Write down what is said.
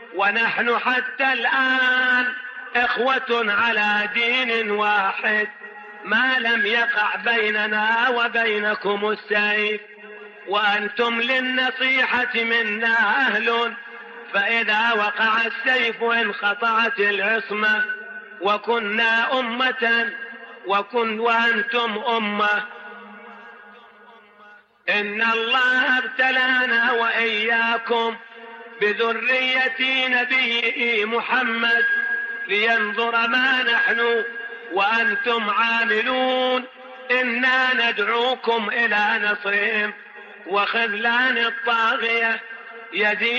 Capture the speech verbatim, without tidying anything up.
ونحن حتى الآن إخوة على دين واحد، ما لم يقع بيننا وبينكم السيف، وأنتم للنصيحة منا أهل، فإذا وقع السيف انقطعت العصمة، وكنا أمة وكن وأنتم أمة. إن الله ابتلانا وإياكم بذرية نبيه محمد لينظر ما نحن وأنتم عاملون. إنا ندعوكم إلى نصرهم وخذلان الطاغية يدين